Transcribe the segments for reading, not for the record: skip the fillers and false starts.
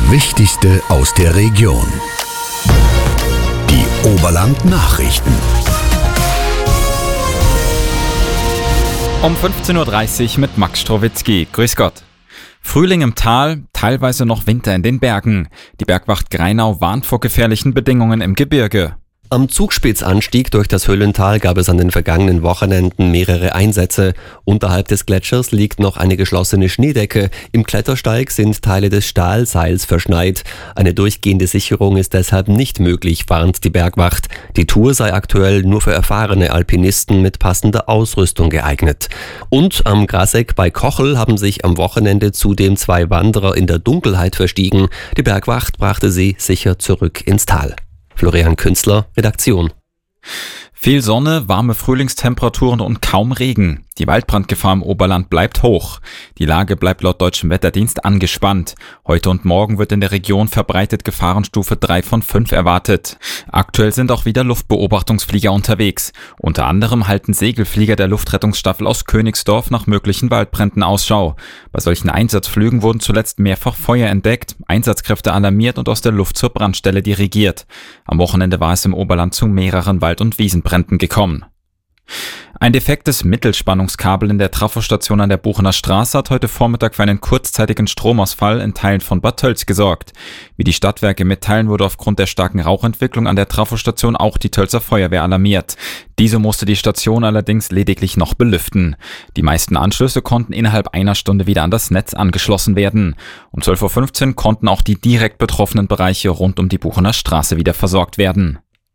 Wichtigste aus der Region. Die Oberland-Nachrichten. Um 15.30 Uhr mit Max Strowitzki. Grüß Gott. Frühling im Tal, teilweise noch Winter in den Bergen. Die Bergwacht Grainau warnt vor gefährlichen Bedingungen im Gebirge. Am Zugspitzanstieg durch das Höllental gab es an den vergangenen Wochenenden mehrere Einsätze. Unterhalb des Gletschers liegt noch eine geschlossene Schneedecke. Im Klettersteig sind Teile des Stahlseils verschneit. Eine durchgehende Sicherung ist deshalb nicht möglich, warnt die Bergwacht. Die Tour sei aktuell nur für erfahrene Alpinisten mit passender Ausrüstung geeignet. Und am Grasegg bei Kochel haben sich am Wochenende zudem 2 Wanderer in der Dunkelheit verstiegen. Die Bergwacht brachte sie sicher zurück ins Tal. Florian Künstler, Redaktion. Viel Sonne, warme Frühlingstemperaturen und kaum Regen. Die Waldbrandgefahr im Oberland bleibt hoch. Die Lage bleibt laut Deutschem Wetterdienst angespannt. Heute und morgen wird in der Region verbreitet Gefahrenstufe 3 von 5 erwartet. Aktuell sind auch wieder Luftbeobachtungsflieger unterwegs. Unter anderem halten Segelflieger der Luftrettungsstaffel aus Königsdorf nach möglichen Waldbränden Ausschau. Bei solchen Einsatzflügen wurden zuletzt mehrfach Feuer entdeckt, Einsatzkräfte alarmiert und aus der Luft zur Brandstelle dirigiert. Am Wochenende war es im Oberland zu mehreren Wald- und Wiesenbränden gekommen. Ein defektes Mittelspannungskabel in der Trafostation an der Buchener Straße hat heute Vormittag für einen kurzzeitigen Stromausfall in Teilen von Bad Tölz gesorgt. Wie die Stadtwerke mitteilen, wurde aufgrund der starken Rauchentwicklung an der Trafostation auch die Tölzer Feuerwehr alarmiert. Diese musste die Station allerdings lediglich noch belüften. Die meisten Anschlüsse konnten innerhalb einer Stunde wieder an das Netz angeschlossen werden. Um 12.15 Uhr konnten auch die direkt betroffenen Bereiche rund um die Buchener Straße wieder versorgt werden.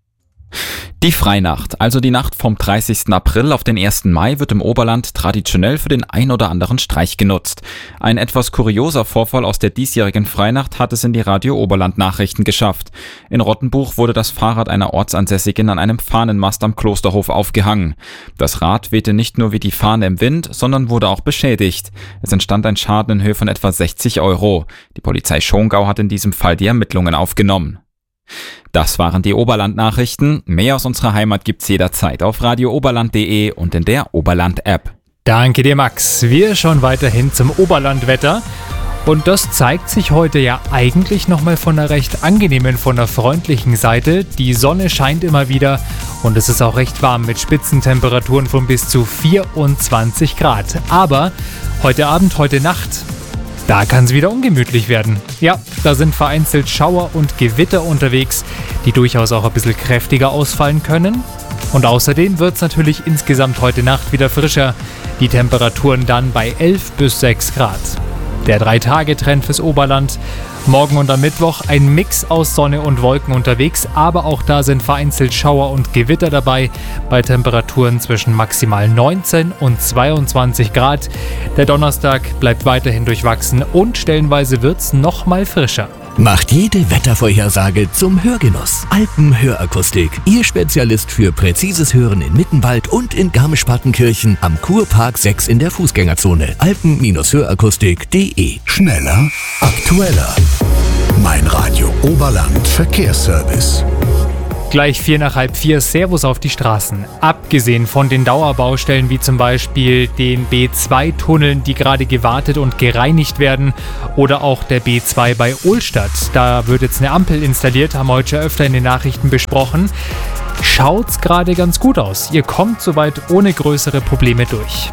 Die Freinacht, also die Nacht vom 30. April auf den 1. Mai, wird im Oberland traditionell für den ein oder anderen Streich genutzt. Ein etwas kurioser Vorfall aus der diesjährigen Freinacht hat es in die Radio Oberland Nachrichten geschafft. In Rottenbuch wurde das Fahrrad einer Ortsansässigen an einem Fahnenmast am Klosterhof aufgehangen. Das Rad wehte nicht nur wie die Fahne im Wind, sondern wurde auch beschädigt. Es entstand ein Schaden in Höhe von etwa 60 €. Die Polizei Schongau hat in diesem Fall die Ermittlungen aufgenommen. Das waren die Oberland-Nachrichten. Mehr aus unserer Heimat gibt's jederzeit auf radiooberland.de und in der Oberland-App. Danke dir, Max. Wir schauen weiterhin zum Oberlandwetter. Und das zeigt sich heute ja eigentlich nochmal von einer recht angenehmen, von einer freundlichen Seite. Die Sonne scheint immer wieder und es ist auch recht warm mit Spitzentemperaturen von bis zu 24 Grad. Aber heute Abend, heute Nacht, da kann es wieder ungemütlich werden. Ja, da sind vereinzelt Schauer und Gewitter unterwegs, die durchaus auch ein bisschen kräftiger ausfallen können. Und außerdem wird es natürlich insgesamt heute Nacht wieder frischer. Die Temperaturen dann bei 11 bis 6 Grad. Der 3-Tage-Trend fürs Oberland. Morgen und am Mittwoch ein Mix aus Sonne und Wolken unterwegs, aber auch da sind vereinzelt Schauer und Gewitter dabei, bei Temperaturen zwischen maximal 19 und 22 Grad. Der Donnerstag bleibt weiterhin durchwachsen und stellenweise wird es noch mal frischer. Macht jede Wettervorhersage zum Hörgenuss. Alpenhörakustik, Ihr Spezialist für präzises Hören in Mittenwald und in Garmisch-Partenkirchen am Kurpark 6 in der Fußgängerzone. Alpen-Hörakustik.de. Schneller, aktueller. Mein Radio Oberland Verkehrsservice. Gleich 4:45, Servus auf die Straßen. Abgesehen von den Dauerbaustellen wie zum Beispiel den B2-Tunneln, die gerade gewartet und gereinigt werden, oder auch der B2 bei Ohlstadt. Da wird jetzt eine Ampel installiert, haben wir heute schon öfter in den Nachrichten besprochen. Schaut's gerade ganz gut aus. Ihr kommt soweit ohne größere Probleme durch.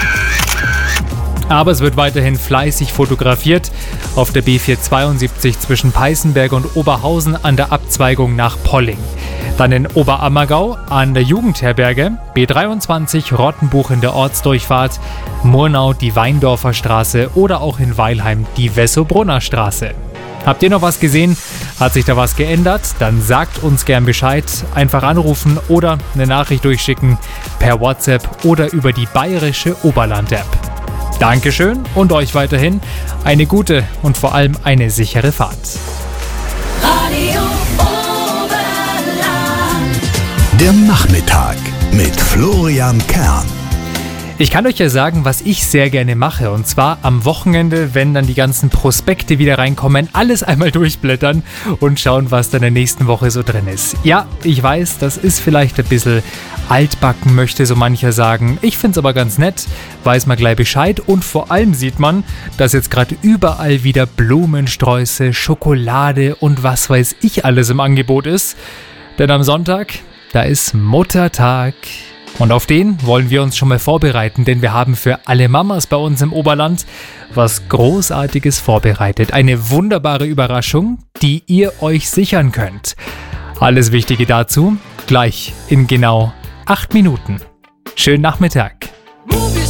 Aber es wird weiterhin fleißig fotografiert auf der B472 zwischen Peißenberg und Oberhausen an der Abzweigung nach Polling. Dann in Oberammergau an der Jugendherberge, B23 Rottenbuch in der Ortsdurchfahrt, Murnau die Weindorfer Straße oder auch in Weilheim die Wessobrunner Straße. Habt ihr noch was gesehen? Hat sich da was geändert? Dann sagt uns gern Bescheid. Einfach anrufen oder eine Nachricht durchschicken per WhatsApp oder über die bayerische Oberland-App. Dankeschön und euch weiterhin eine gute und vor allem eine sichere Fahrt. Radio Oberland. Der Nachmittag mit Florian Kern. Ich kann euch ja sagen, was ich sehr gerne mache. Und zwar am Wochenende, wenn dann die ganzen Prospekte wieder reinkommen, alles einmal durchblättern und schauen, was dann in der nächsten Woche so drin ist. Ja, ich weiß, das ist vielleicht ein bisschen altbacken, möchte so mancher sagen. Ich finde es aber ganz nett, weiß man gleich Bescheid. Und vor allem sieht man, dass jetzt gerade überall wieder Blumensträuße, Schokolade und was weiß ich alles im Angebot ist. Denn am Sonntag, da ist Muttertag. Und auf den wollen wir uns schon mal vorbereiten, denn wir haben für alle Mamas bei uns im Oberland was Großartiges vorbereitet. Eine wunderbare Überraschung, die ihr euch sichern könnt. Alles Wichtige dazu gleich in genau 8 Minuten. Schönen Nachmittag. Move